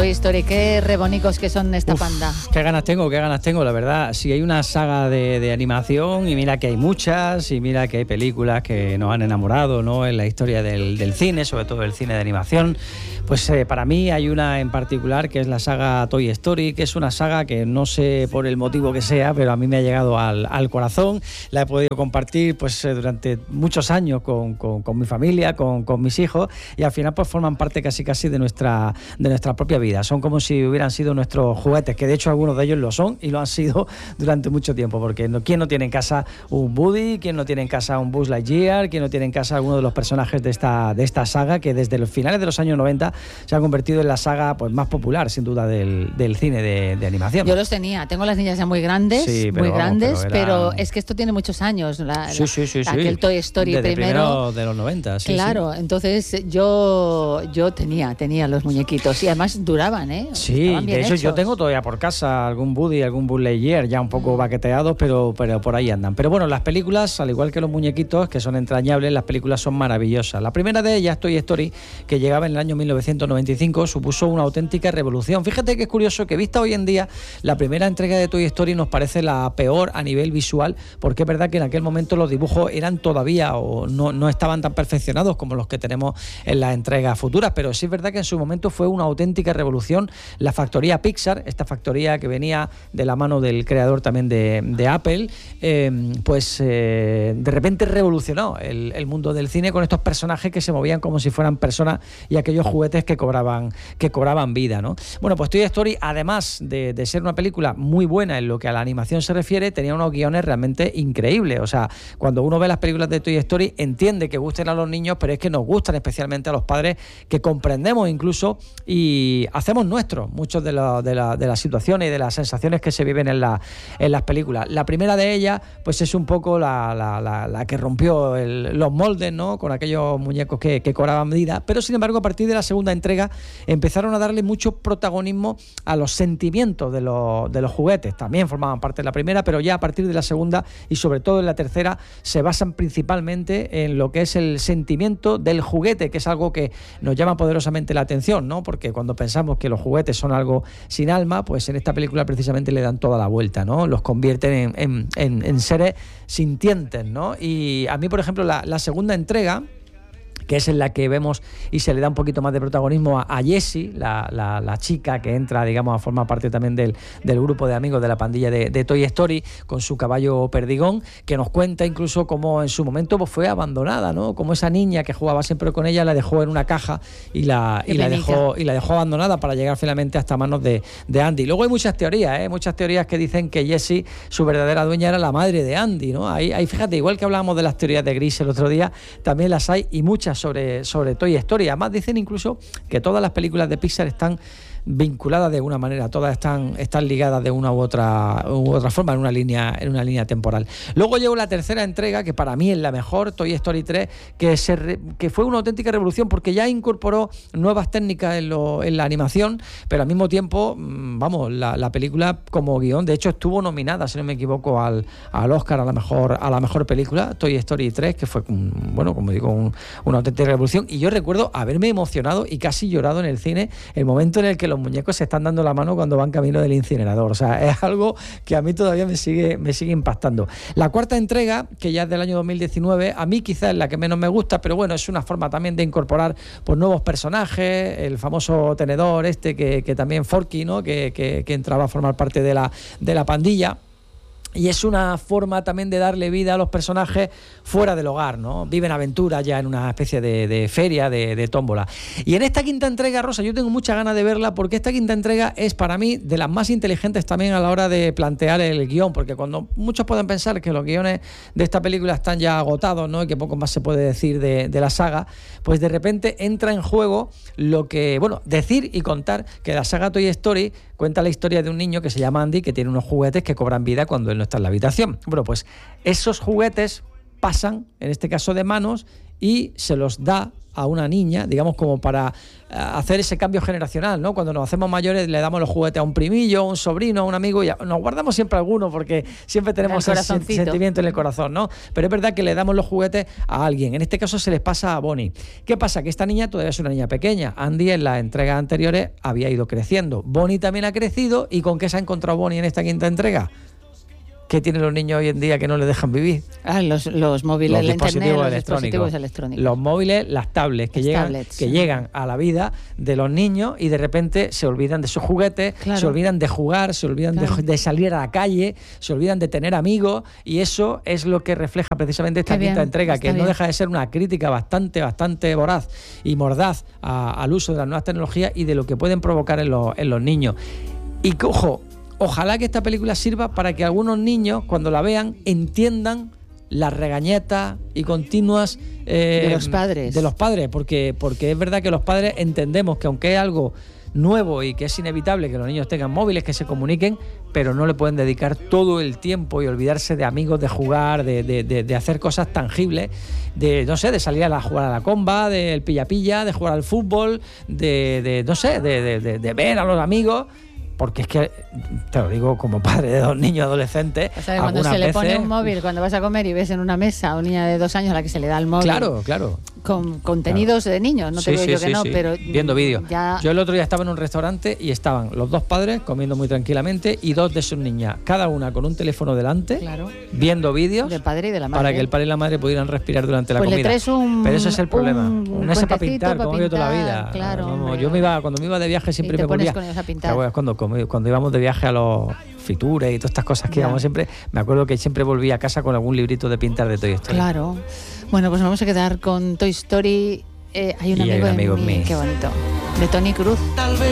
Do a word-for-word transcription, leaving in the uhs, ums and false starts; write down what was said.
Toy Story. Qué rebonicos que son esta Uf, panda. Qué ganas tengo, qué ganas tengo, la verdad. Sí, hay una saga de, de animación y mira que hay muchas y mira que hay películas que nos han enamorado, ¿no? En la historia del, del cine, sobre todo el cine de animación. Pues eh, para mí hay una en particular que es la saga Toy Story, que es una saga que no sé por el motivo que sea, pero a mí me ha llegado al, al corazón. La he podido compartir pues eh, durante muchos años con, con, con mi familia, con, con mis hijos, y al final pues forman parte casi casi de nuestra, de nuestra propia vida. Son como si hubieran sido nuestros juguetes, que de hecho algunos de ellos lo son y lo han sido durante mucho tiempo, porque no, ¿quién no tiene en casa un Woody? ¿Quién no tiene en casa un Buzz Lightyear? ¿Quién no tiene en casa alguno de los personajes de esta, de esta saga, que desde los finales de los años noventa se ha convertido en la saga pues más popular, sin duda, del, del cine de, de animación? Yo los tenía, tengo las niñas ya muy grandes, sí, pero, muy grandes, pero, pero era... es que esto tiene muchos años, la, sí, sí, sí, la, sí. aquel Toy Story desde primero, primero de los noventa, sí, claro, sí. Entonces yo yo tenía, tenía los muñequitos y además duraban, ¿eh? Sí, de hecho hechos. yo tengo todavía por casa algún Woody, algún Buzz Lightyear ya un poco baqueteados, pero, pero por ahí andan. Pero bueno, las películas, al igual que los muñequitos, que son entrañables, las películas son maravillosas. La primera de ellas, Toy Story, que llegaba en el año mil novecientos noventa y cinco, supuso una auténtica revolución. Fíjate que es curioso que, vista hoy en día, la primera entrega de Toy Story nos parece la peor a nivel visual, porque es verdad que en aquel momento los dibujos eran todavía o no, no estaban tan perfeccionados como los que tenemos en las entregas futuras, pero sí es verdad que en su momento fue una auténtica revolución. La factoría Pixar, esta factoría que venía de la mano del creador también de, de Apple, eh, pues eh, de repente revolucionó el, el mundo del cine con estos personajes que se movían como si fueran personas y aquellos juguetes que cobraban, que cobraban vida, ¿no? Bueno, pues Toy Story, además de, de ser una película muy buena en lo que a la animación se refiere, tenía unos guiones realmente increíbles. O sea, cuando uno ve las películas de Toy Story entiende que gusten a los niños, pero es que nos gustan especialmente a los padres, que comprendemos incluso y hacemos nuestros muchos de, la, de, la, de las situaciones y de las sensaciones que se viven en, la, en las películas. La primera de ellas pues es un poco la, la, la, la que rompió el, los moldes, ¿no? Con aquellos muñecos que, que cobraban vida, pero sin embargo a partir de la segunda entrega empezaron a darle mucho protagonismo a los sentimientos de los, de los juguetes. También formaban parte de la primera, pero ya a partir de la segunda y sobre todo en la tercera se basan principalmente en lo que es el sentimiento del juguete, que es algo que nos llama poderosamente la atención, ¿no? Porque cuando pensamos que los juguetes son algo sin alma, pues en esta película precisamente le dan toda la vuelta, ¿no? Los convierten en, en, en, en seres sintientes, ¿no? Y a mí, por ejemplo, la, la segunda entrega, que es en la que vemos y se le da un poquito más de protagonismo a, a Jessie, la, la, la chica que entra, digamos, a formar parte también del, del grupo de amigos de la pandilla de, de Toy Story, con su caballo Perdigón, que nos cuenta incluso cómo en su momento pues, fue abandonada, ¿no? Como esa niña que jugaba siempre con ella la dejó en una caja y la, y la, dejó, y la dejó abandonada para llegar finalmente hasta manos de, de Andy. Luego hay muchas teorías, ¿eh? Muchas teorías que dicen que Jessie, su verdadera dueña, era la madre de Andy, ¿no? Ahí, ahí fíjate, igual que hablábamos de las teorías de Gris el otro día, también las hay y muchas sobre, sobre Toy Story. Además dicen incluso que todas las películas de Pixar están vinculadas de alguna manera, todas están, están ligadas de una u otra, u otra forma en una línea, en una línea temporal. Luego llegó la tercera entrega, que para mí es la mejor, Toy Story tres, que, se re, que fue una auténtica revolución porque ya incorporó nuevas técnicas en, lo, en la animación, pero al mismo tiempo, vamos, la, la película como guión, de hecho estuvo nominada, si no me equivoco, al, al Oscar a la mejor, a la mejor película, Toy Story tres, que fue, bueno, como digo, un, una auténtica revolución. Y yo recuerdo haberme emocionado y casi llorado en el cine el momento en el que los muñecos se están dando la mano cuando van camino del incinerador. O sea, es algo que a mí todavía me sigue, me sigue impactando. La cuarta entrega, que ya es del año dos mil diecinueve, a mí quizás es la que menos me gusta, pero bueno, es una forma también de incorporar pues, nuevos personajes, el famoso tenedor este que, que también Forky, ¿no? que, que, que entraba a formar parte de la, de la pandilla. Y es una forma también de darle vida a los personajes fuera del hogar, ¿no? Viven aventuras ya en una especie de, de feria, de, de tómbola. Y en esta quinta entrega, Rosa, yo tengo muchas ganas de verla porque esta quinta entrega es para mí de las más inteligentes también a la hora de plantear el guión, porque cuando muchos pueden pensar que los guiones de esta película están ya agotados, ¿no? Y que poco más se puede decir de, de la saga, pues de repente entra en juego lo que, bueno, decir y contar que la saga Toy Story cuenta la historia de un niño que se llama Andy, que tiene unos juguetes que cobran vida cuando él no está en la habitación. Bueno, pues esos juguetes pasan, en este caso de manos, y se los da a una niña, digamos, como para uh, hacer ese cambio generacional, ¿no? Cuando nos hacemos mayores le damos los juguetes a un primillo, a un sobrino, a un amigo, y a, nos guardamos siempre alguno porque siempre tenemos ese sentimiento en el corazón, ¿no? Pero es verdad que le damos los juguetes a alguien. En este caso se les pasa a Bonnie. ¿Qué pasa? Que esta niña todavía es una niña pequeña. Andy en las entregas anteriores había ido creciendo. Bonnie también ha crecido. ¿Y con qué se ha encontrado Bonnie en esta quinta entrega? ¿Qué tienen los niños hoy en día que no les dejan vivir? Ah, los, los móviles, los la dispositivos internet, los electrónicos. dispositivos electrónicos. Los móviles, las tablets que, las llegan, tablets, que sí. llegan a la vida de los niños y de repente se olvidan de sus juguetes, claro. se olvidan de jugar, se olvidan claro. de, de salir a la calle, se olvidan de tener amigos, y eso es lo que refleja precisamente esta Qué quinta bien, entrega, que bien. no deja de ser una crítica bastante, bastante voraz y mordaz a, al uso de las nuevas tecnologías y de lo que pueden provocar en los, en los niños. Y que, ojo, ojalá que esta película sirva para que algunos niños, cuando la vean, entiendan las regañetas y continuas eh, de los padres. De los padres, porque, porque es verdad que los padres entendemos que aunque es algo nuevo y que es inevitable que los niños tengan móviles, que se comuniquen, pero no le pueden dedicar todo el tiempo y olvidarse de amigos, de jugar, de, de, de, de hacer cosas tangibles, de, no sé, de salir a la, jugar a la comba, del pilla-pilla, de jugar al fútbol, de, de no sé, de, de, de, de ver a los amigos. Porque es que, te lo digo como padre de dos niños adolescentes, o sea, cuando se le veces, pone un móvil, cuando vas a comer y ves en una mesa a una niña de dos años a la que se le da el móvil. Claro, claro. Con contenidos claro. de niños, no te sí, digo sí, yo que sí, no, sí. pero... Viendo vídeos. Ya... Yo el otro día estaba en un restaurante y estaban los dos padres comiendo muy tranquilamente y dos de sus niñas, cada una con un teléfono delante, claro. viendo vídeos. Del padre y de la madre. Para que el padre y la madre pudieran respirar durante pues la comida. Le traes un, pero eso es el problema. Un, un ese para pintar, pa como yo toda la vida. Claro, Vamos, yo me iba, cuando me iba de viaje siempre y te me volvía. Con ellos a pintar. Claro, cuando, cuando íbamos de viaje a los Fiture y todas estas cosas que ya. íbamos siempre, me acuerdo que siempre volvía a casa con algún librito de pintar de Toy Story. Claro. Bueno, pues nos vamos a quedar con Toy Story. Eh, hay un y amigo, hay un amigo en mí, mí. Qué bonito. De Tony Cruz. Tal vez